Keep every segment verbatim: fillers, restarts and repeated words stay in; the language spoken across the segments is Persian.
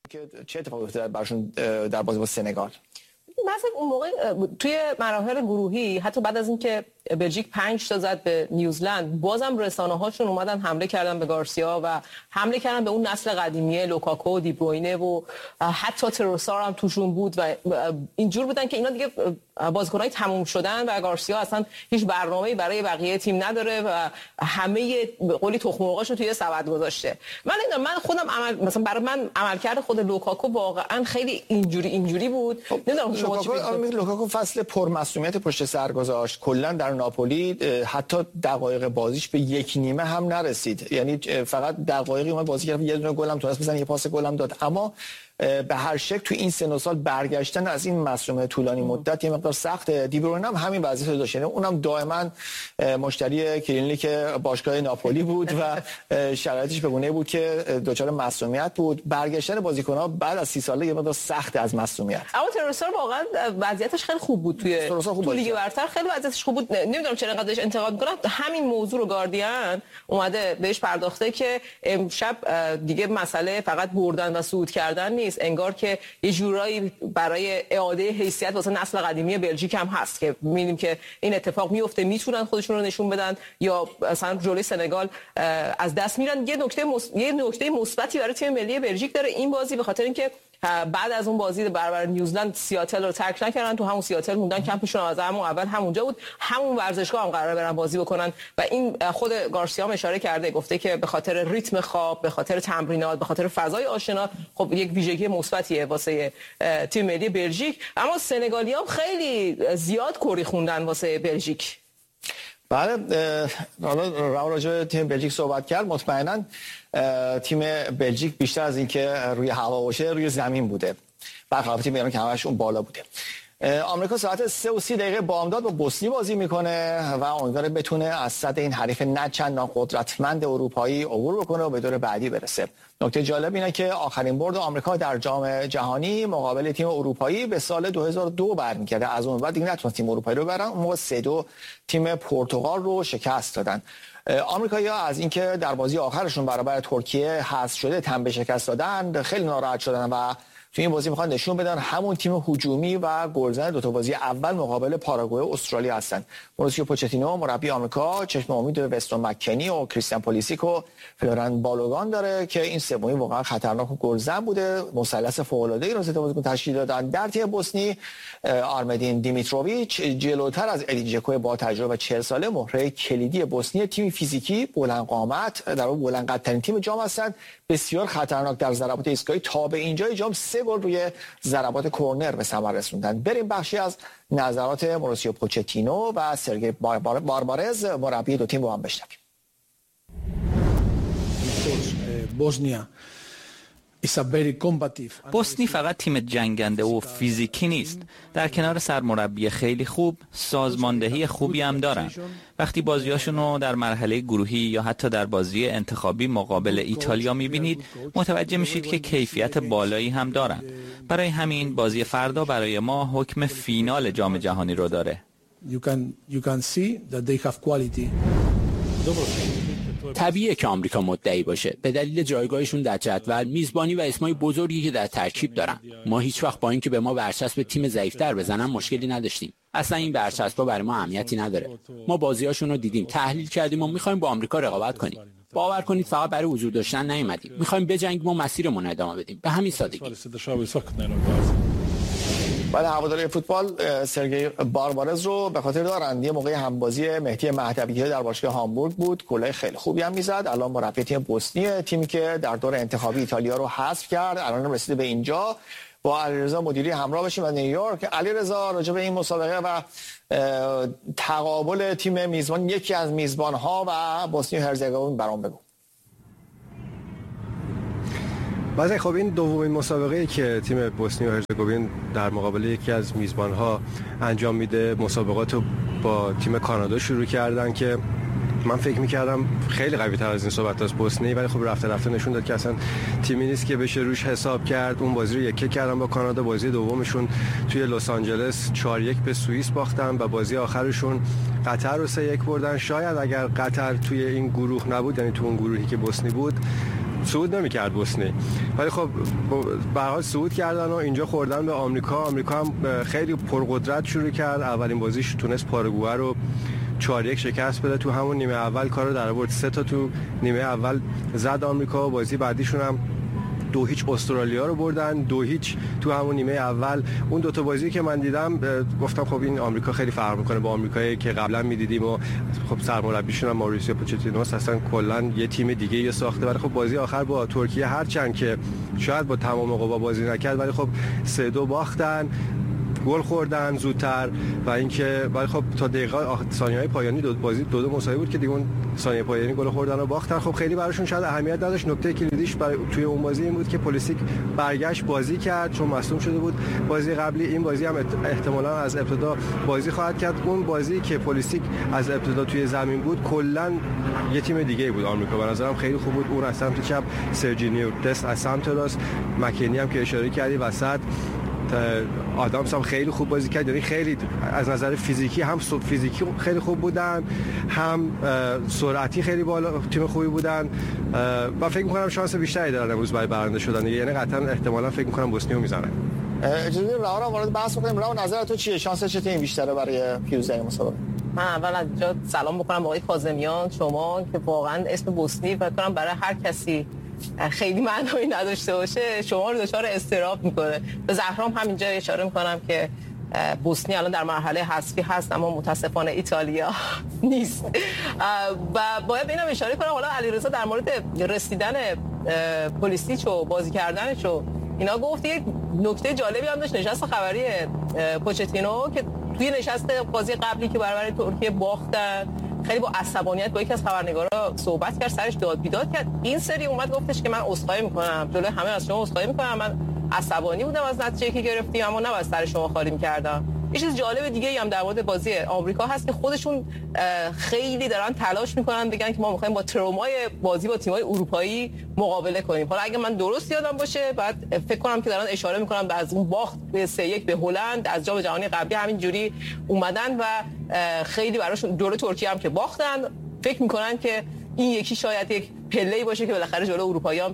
که چه اتفاقی افتاد براشون در بازی با سنگال؟ مثلا اون موقع توی مراحل گروهی حتی بعد از اینکه بلژیک پنج تا زد به نیوزلند، بازم رسانه‌هاشون اومدن حمله کردن به گارسیا و حمله کردن به اون نسل قدیمی لوکاکو، دی بروینه و حتی تروسار هم توشون بود و اینجور بودن که اینا دیگه بازیکنای تموم شدن و گارسیا اصلا هیچ برنامه‌ای برای بقیه تیم نداره و همه به قولی تخم مرغاشو توی سبد گذاشته. من نمیدونم، من خودم عمل مثلا برای من عملکرد خود لوکاکو واقعا خیلی اینجوری اینجوری بود. نمیدونم شما چی فکر لوکاکو فصل پرمسئولیت پشت سر گذاشت. کلا در ناپولی حتی دقایق بازیش به یک نیمه هم نرسید، یعنی فقط دقایقی اومد بازی کرد، یه دونه گل هم تونست بزنه، یه پاس گل هم داد. اما به هر شکل تو این سن و سال برگشتن از این مسئولیت طولانی مدت یه مقدار سخته. دی بروینه هم همین وضعیت رو داشت، یعنی اونم دائما مشتری کلینیک باشگاه ناپولی بود و شرایطش به گونه‌ای بود که دچار مسئولیت بود. برگشتن بازیکن‌ها بعد از سی ساله یه مقدار سخته از مسئولیت. اما تروسار واقعا وضعیتش خیلی خوب بود توی تو لیگ برتر، خیلی وضعیتش خوب بود. نمیدونم چرا انقدرش انتقاد می‌کنن. همین موضوع رو گاردین اومده بهش پرداخته که امشب دیگه مسئله فقط بردن و صعود کردن نیست، انگار که یه جورایی برای اعاده حیثیت واسه نسل قدیمی بلژیک هم هست که می‌بینیم که این اتفاق میفته، میتونن خودشون رو نشون بدن یا مثلا جلوی سنگال از دست میرن. یه نکته مس... یه نکته مثبتی برای تیم ملی بلژیک داره این بازی، به خاطر اینکه بعد از اون بازی برابر نیوزلند سیاتل رو ترک نکردن، تو همون سیاتل موندن، کمپشون از همون اول همونجا بود، همون ورزشگاه هم قراره برن بازی بکنن و این خود گارسیا هم اشاره کرده، گفته که به خاطر ریتم خواب، به خاطر تمرینات، به خاطر فضای آشنا، خب یک ویژگی مثبتیه واسه تیم ملی بلژیک. اما سنگالی‌ها هم خیلی زیاد کری خوندن واسه بلژیک. بله، حالا راجع به تیم بلژیک صحبت کرد. مطمئنا تیم بلژیک بیشتر از اینکه روی هوا باشه روی زمین بوده، برخلاف تیم ایران که همش اون بالا بوده. آمریکا ساعت سه و سی دقیقه بامداد با بوسنی بازی میکنه و امیدواره بتونه از صد این حریف نه چندان قدرتمند اروپایی عبور بکنه و به دور بعدی برسه. نکته جالب اینه که آخرین برد آمریکا در جام جهانی مقابل تیم اروپایی به سال دو هزار و دو برمیگرده. از اون بعد دیگه نتونن تیم اروپایی رو ببرن. اون موقع سه دو تیم پرتغال رو شکست دادن. آمریکایی‌ها از اینکه در بازی آخرشون برابر ترکیه حذف شده تن به شکست دادن خیلی ناراحت شدن و تو این بازی میخوان نشون بدن همون تیم هجومی و گلزن دو تا بازی اول مقابل پاراگوئه و استرالیا هستن. مورسیو پوچتینو مربی آمریکا چشم امید به وستون مکنی و کریستیان پولیسیک و فلورن بالوگان داره که این سومی واقعا خطرناک و گلزن بوده. مثلث فوق‌العاده‌ای رو سه تا بازیکن تشکیل دادن. در تیم بوسنی آرمدین دیمیتروویچ جلوتر از ادی جکو با تجربه چهل ساله مهره کلیدی بوسنی، تیم فیزیکی بلند قامت در واقع بلند قدترین تیم جام هستند، بسیار خطرناک در ضربات ایستگاهی. تا به اینجای جام سه گل روی ضربات کرنر به ثمر رسوندن. بریم بخشی از نظرات مورسیو پوچتینو و سرگئی باربارز مربی دو تیم رو هم بشنویم. بوسنیا بوسنی فقط تیم جنگنده و فیزیکی نیست. در کنار سرمربی خیلی خوب، سازماندهی خوبی هم دارن. وقتی بازیاشون رو در مرحله گروهی یا حتی در بازی انتخابی مقابل ایتالیا میبینید، متوجه میشید که کیفیت بالایی هم دارن. برای همین بازی فردا برای ما حکم فینال جام جهانی رو داره. You can, you can see that they have quality. طبیعیه که آمریکا مدعی باشه به دلیل جایگاهشون در جدول، میزبانی و اسمای بزرگی که در ترکیب دارن. ما هیچ وقت با اینکه به ما برچسب تیم ضعیف‌تر بزنن مشکلی نداشتیم. اصلا این برچسب‌ها برای ما اهمیتی نداره. ما بازیاشون رو دیدیم، تحلیل کردیم و می‌خوایم با آمریکا رقابت کنیم. باور کنید فقط برای حضور داشتن نیومدیم. می‌خوایم بجنگیم و مسیرمون رو ادامه بدیم. به همین سادگی. بعد هواداری فوتبال سرگئی باربارز رو به خاطر دارندی موقع همبازی مهدی مهدوی در باشگاه هامبورگ بود، گلای خیلی خوبی هم میزد. الان مربی تیم بوسنی، تیمی که در دور انتخابی ایتالیا رو حذف کرد، الان رسیده به اینجا. با علیرضا مدیری همراه بشیم و نیویورک. علیرضا راجع به این مسابقه و تقابل تیم میزبان، یکی از میزبان‌ها و بوسنی و هرزگوین برام بگو. بله خب این دومین مسابقه‌ای که تیم بوسنی و هرزگوین در مقابل یکی از میزبان‌ها انجام میده. مسابقات رو با تیم کانادا شروع کردن که من فکر می‌کردم خیلی قوی‌تر از این صحبت از بوسنی، ولی خب رفته رفته نشون داد که اصلا تیمی نیست که بشه روش حساب کرد. اون بازی رو یک کردن با کانادا، بازی دومشون توی لس آنجلس چهار یک به سوئیس باختن و بازی آخرشون قطر رو سه یک بردن. شاید اگر قطر توی این گروه نبود، یعنی تو اون گروهی که بوسنی بود، صعود نمی‌کرد بوسنی، ولی خب به هر حال صعود کردن و اینجا خوردن به آمریکا. آمریکا هم خیلی پرقدرت شروع کرد. اولین بازیش تونست پاراگوئه رو چهار یک شکست بده. تو همون نیمه اول کارو در آورد، سه تا تو نیمه اول زد آمریکا. بازی بعدیشون هم دو هیچ استرالیا رو بردن، دو هیچ تو همون نیمه اول. اون دو تا بازی که من دیدم گفتم خب این آمریکا خیلی فرق میکنه با آمریکایی که قبلا میدیدیم و خب سرمربیشون هم ماوریسیو پوچتینو اصلا کلا یه تیم دیگه یه ساخته. ولی خب بازی آخر با ترکیه هرچند که شاید با تمام قوا بازی نکرد ولی خب سه دو باختن، گل خوردن زودتر و اینکه ولی خب تا دقیقه ثانیه‌های پایانی دو بازی دو دو مساوی بود که دیگه اون ثانیه پایانی گل خوردن و باختن. خب خیلی براشون شاید اهمیت نداشت. نکته کلیدیش برای توی اون بازی این بود که پولیسیک برگشت بازی کرد چون مصدوم شده بود بازی قبلی. این بازی هم احتمالاً از ابتدا بازی خواهد کرد. اون بازی که پولیسیک از ابتدا توی زمین بود کلاً یه تیم دیگه بود آمریکا. به نظرم خیلی خوب بود. اون از سمت چپ سرجینیو دست، از سمت راست مکنی هم که اشاره کردی وسط آدامس هم خیلی خوب بازی کرد. یعنی خیلی از نظر فیزیکی هم فیزیکی خیلی خوب بودن، هم سرعتی خیلی بالا، تیم خوبی بودن و فکر می‌کنم شانس بیشتری دارن امروز برای برنده شدن. یعنی قطعا احتمالاً فکر می‌کنم بوسنیو میزنن. اجازه بدید راه رو وارد بحث بکنیم. راه نظر تو چیه؟ شانس چه تیم بیشتره برای پیروزی مسابقه؟ من اول از اینجا سلام بکنم آقای کاظمیان، شما که واقعا اسم بوسنی فکر کنم برای هر کسی خیلی معنایی نداشته باشه شما رو دچار استراب میکنه. به زهرام هم اینجا اشاره میکنم که بوسنی الان در مرحله حذفی هست اما متاسفانه ایتالیا نیست. و باید اینم اشاره کنم حالا علیرضا در مورد رسیدن پولیسیچ و بازی کردنش و اینا گفت. یک نکته جالبی هم داشت نشست خبری پوچتینو که توی نشست بازی قبلی که برابر ترکیه باختن خیلی با عصبانیت با یکی از خبرنگارا صحبت کرد، سرش داد بیداد کرد. این سری اومد گفتش که من عذرخواهی میکنم جلوی همه از شما عذرخواهی میکنم، من عصبانی بودم از نتیجه‌ای که گرفتیم اما نباید سر شما خالی میکردم. یه چیز جالب دیگه ای هم در مورد بازی آمریکا هست که خودشون خیلی دارن تلاش میکنن بگن که ما میخوایم با ترومای بازی با تیم‌های اروپایی مقابله کنیم. حالا اگه من درست یادم باشه بعد فکر کنم که دارن اشاره میکنن به از اون باخت به سه یک به هلند از جام جهانی قبلی همین جوری اومدن و خیلی براشون دوره ترکیه هم که باختن فکر میکنن که این یکی شاید یک پله‌ای باشه که بالاخره جلو اروپایی‌ها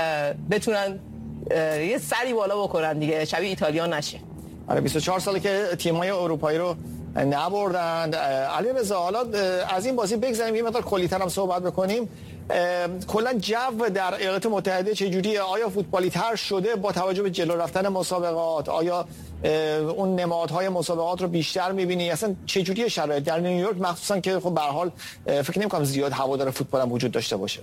بتونن یه سری بالا بکنن دیگه، شبیه ایتالیا نشه. آره بیست و چهار ساله که تیم‌های اروپایی رو نبردن. علیرضا حالا از این بازی بگذاریم یه مقدار کلی‌تر هم صحبت بکنیم. کلا جو در ایالات متحده چه جوریه؟ آیا فوتبالی تر شده با توجه به جلو رفتن مسابقات؟ آیا اون نمادهای مسابقات رو بیشتر می‌بینی؟ اصلا چه جوریه شرایط در نیویورک مخصوصا که خب به هر حال فکر نمی‌کنم زیاد هوادار فوتبال هم وجود داشته باشه.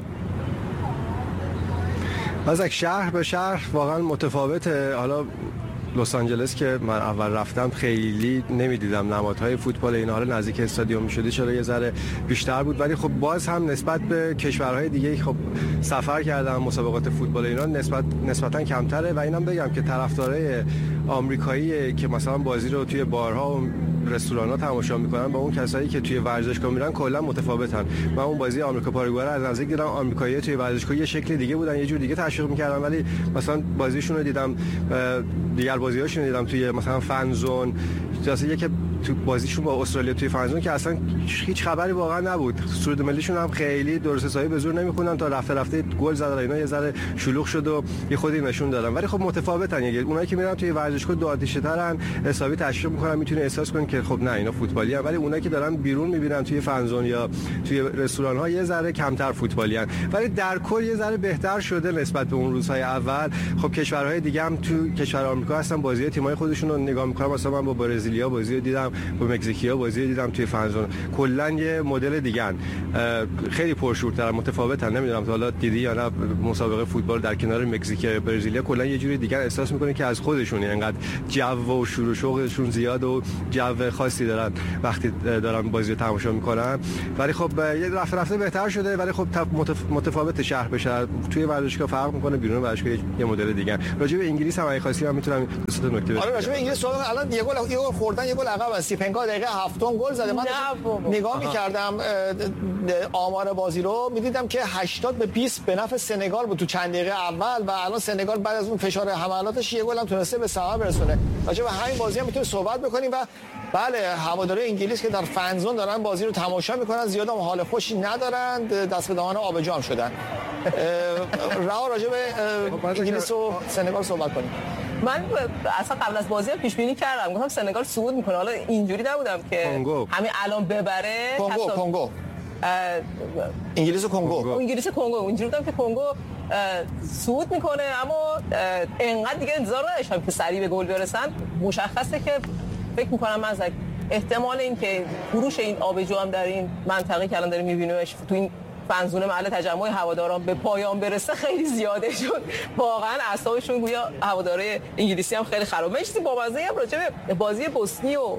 از یک شهر به شهر واقعا متفاوته. حالا لس آنجلس که من اول رفتم خیلی نمیدیدم نمادهای فوتبال اینا، حالا نزدیک استادیوم میشده چرا یه ذره بیشتر بود ولی خب باز هم نسبت به کشورهای دیگه خب سفر کردم مسابقات فوتبال اینا نسبت نسبتا کمتره. و اینم بگم که طرفدارای آمریکایی که مثلا بازی رو توی بارها و رستوران‌ها تماشا میکنن با اون کسایی که توی ورزشگاه میرن کلا متفاوتن. من اون بازی آمریکا پاراگوئه رو از نزدیک دیدم. آمریکایی‌ها توی ورزشگاه یه شکل دیگه بودن، یه جور دیگه تشویق میکردن، ولی مثلا بازیشون رو دیدم دیگر بازی‌هاشون رو دیدم توی مثلا فن زون، جلسه که تو بازیشون با استرالیا توی فن زون که اصلا هیچ خبری واقعا نبود. سرود ملیشون هم خیلی درست حسابی به زور نمیخوندن تا رفته رفته گل زدن اینا یه ذره شلوغ شد و یه خودی نشون دادن. ولی خب متفاوتن. یعنی اونایی که میرن توی ورزشگاه دو آتیشه ترن حسابی تشویق میکنن، میتونه احساس کنن که خب نه اینا فوتبالی ان، ولی اونایی که دارن بیرون میبینن توی فن زون یا توی رستوران ها یه ذره کمتر فوتبالی ان. ولی در کل یه ذره بهتر شده نسبت به اون روزهای اول. خب کشورهای دیگه هم تو کشور آمریکا هستن بازی تیم‌های خودشون رو نگاه میکنن. مثلا من با برزیلیا بازی رو دیدم، با مکزیکیا بازی رو دیدم توی فن زون. کلا یه مدل دیگه‌ن، خیلی پرشورتر، متفاوتن. نمیدونم تا حالا دیدی یا نه مسابقه فوتبال در کنار مکزیک برزیلیا کلا یه جوری دیگه احساس میکنه که از خودشون اینقدر جو و شور و شوقشون زیاد و جو خاصی دارن وقتی دارن بازی رو تماشا میکنن. ولی خب یه رفته رفته بهتر شده، ولی خب متفاوت شهر به شهر. توی ورزشگاه فرق میکنه، بیرون ورزشگاه یه مدل دیگه. راجع به انگلیس هم اگه خواستی من میتونم دو سه تا نکته بگم. آره راجع به انگلیس صحبت الان یه گل یه گل خوردن یه گل عقب است. پنگا دقیقه هفتم گل زده. من نگاه می‌کردم آمار بازی رو می‌دیدم که هشتاد به بیست به نفع سنگال بود تو چند دقیقه اول و الان سنگال بعد از اون فشار حملاتش یه گل هم تونسته به ثمر برسونه. راجع به همین بازی هم میتونیم صحبت بکنیم و بله، هواداره انگلیس که در فنزون دارن بازی رو تماشا میکنن زیاد هم حال خوشی ندارن، دست به دهان آبجو شدن. رها راجع به انگلیس و سنگال صحبت کنیم. من اصلا قبل از بازی پیش بینی کردم، گفتم سنگال صعود میکنه. حالا اینجوری نبودم که کنگو. همین الان ببره. کنگو حتی... کنگو انگلیس و کنگو انگلیس و کنگو اینجوری بودم که کنگو صعود میکنه، اما انقدر دیگه انتظار نداشتم که سریع به گل برسن. مشخصه که فکر میکنم من از احتمال این که فروش این آبجو هم در این منطقه که الان داریم میبینیمش تو این فنزون محل تجمع هواداران به پایان برسه خیلی زیاده، چون واقعا اعصابشون گویا هواداره انگلیسی هم خیلی خراب. من چیزی بامزه هم راجع به بازی بوسنی و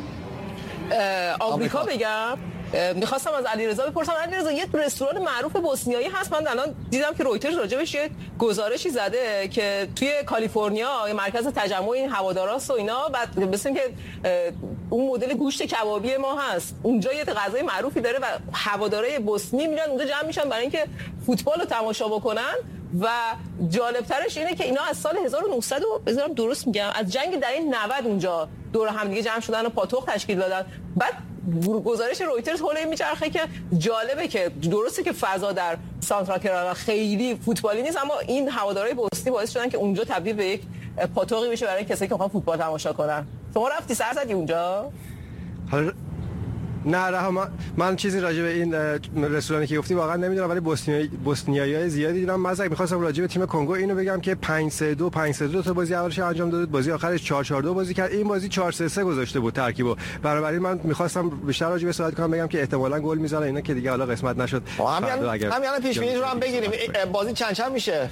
آمریکا بگم. میخواستم از علیرضا بپرسم، علیرضا یه رستوران معروف بوسنیایی هست، من الان دیدم که رویترز راجبش یه گزارشی زده که توی کالیفرنیا یه مرکز تجمع این هواداراست و اینا، بعد مثلا که اون مدل گوشت کبابی ما هست اونجا یه غذای معروفی داره و هوادارهای بوسنی میرن اونجا جمع میشن برای اینکه فوتبال رو تماشا بکنن. و جالبترش اینه که اینا از سال هزار و نهصد بذارم درست میگم از جنگ دهه نود اونجا دور هم دیگه جمع شدن و پاتوق تشکیل دادن. بعد گزارش رویترز حول این میچرخه که جالبه که درسته که فضا در سانترال کرانا خیلی فوتبالی نیست، اما این هوادارهای بوسنی باعث شدن که اونجا تبدیل به یک پاتوقی بشه برای کسایی که میخوان فوتبال تماشا کنن. شما رفتی سر زدی اونجا؟ حالا نه رها من, من چیزی راجع به این رستورانی که گفتی واقعا نمیدونم، ولی بوسنیایی بوسنیایی‌های زیادی دیدم. مثلا می‌خواستم راجع به تیم کنگو اینو بگم که پنج سه دو پنج سه دو تا بازی اولش انجام داد، بازی آخرش چهار چهار دو بازی کرد، این بازی چهار سه سه گذاشته بود ترکیبو. بنابراین من می‌خواستم بیشتر راجع به صحبت کنم، بگم که احتمالاً گل می‌زنه اینا که دیگه حالا قسمت نشد. همین همین پیش بینی رو هم بگیریم، بازی چند چند میشه؟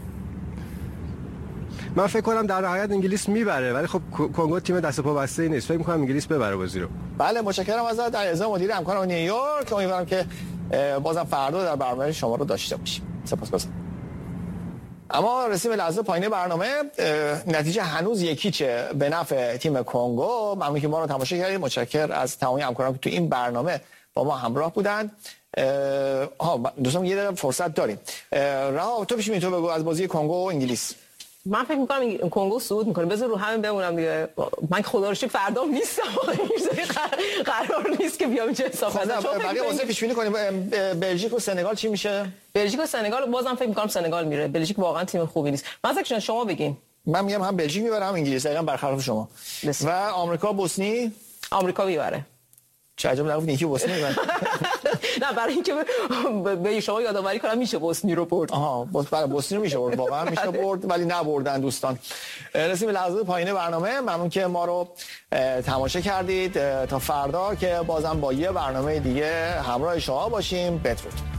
من فکر کنم در نهایت انگلیس میبره، ولی خب کنگو تیم دست پا بسته نیست. فکر می‌کنم انگلیس ببره بازی رو. بله متشکرم ازت علیرضا مدیر همکارم نیویورک. امیدوارم که بازم فردا در برنامه شما رو داشته باشیم. سپاسگزارم. اما رسیم به لحظه پایین برنامه، نتیجه هنوز یکیچه به نفع تیم کنگو. ممنون که ما رو تماشا کردید. متشکر از تمامی همکاران که تو این برنامه با ما همراه بودند. ها دوستان یه دقیقه فرصت داریم. رها تو پیش می تو بگو از بازی کنگو و انگلیس. من فکر می‌کنم کنگو صعود می‌کنه. بذار رو همین بمونم دیگه. من خدا رو شکر فردا نیستم. قرار نیست که بیام چه حساب کنم. بقیه واسه پیش بینی کنیم بلژیک و سنگال چی میشه؟ بلژیک و سنگال بازم فکر می‌کنم سنگال میره. بلژیک واقعا تیم خوبی نیست. مثلا شما بگین. من میگم هم بلژیک میبره هم انگلیس، دقیقاً برخلاف شما. و آمریکا بوسنی؟ آمریکا میبره. چه عجب نگفت یکی بوسنی میبره. نه برای اینکه به شما یادآوری کنم میشه بوسنی رو برد. آها برای بوسنی رو میشه برد، واقعا میشه برد ولی نبردن دوستان. رسیدیم به لحظه پایین برنامه. ممنون که ما رو تماشا کردید. تا فردا که بازم با یه برنامه دیگه همراه شما باشیم. بدرود.